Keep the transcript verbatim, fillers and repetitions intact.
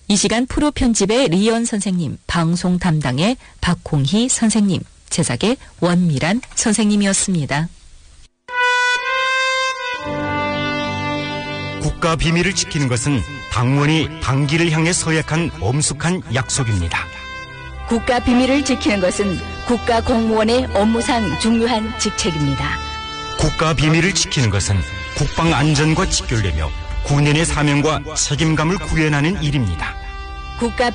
이 시간 프로 편집의 리연 선생님, 방송 담당의 박홍희 선생님, 제작의 원미란 선생님이었습니다. 국가 비밀을 지키는 것은 당원이 당기를 향해 서약한 엄숙한 약속입니다. 국가 비밀을 지키는 것은 국가 공무원의 업무상 중요한 직책입니다. 국가 비밀을 지키는 것은 국방 안전과 직결되며 군인의 사명과 책임감을 구현하는 일입니다. 국가